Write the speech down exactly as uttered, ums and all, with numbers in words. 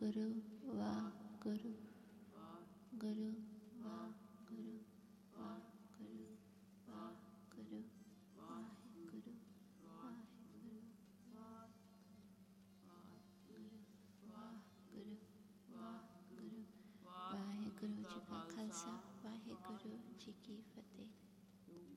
ਗੁਰੂ ਵਾਹਿਗੁਰੂ ਗੁਰੂ ਵਾਹਿਗੁਰੂ ਵਾਹਿਗੁਰੂ ਵਾਹਿਗੁਰੂ ਵਾਹਿਗੁਰੂ ਵਾਹਿਗੁਰੂ ਵਾਹਿਗੁਰੂ ਵਾਹਿਗੁਰੂ ਵਾਹਿਗੁਰੂ ਜੀ ਕਾ ਖਾਲਸਾ ਵਾਹਿਗੁਰੂ ਜੀ ਕੀ ਫਤਿਹ।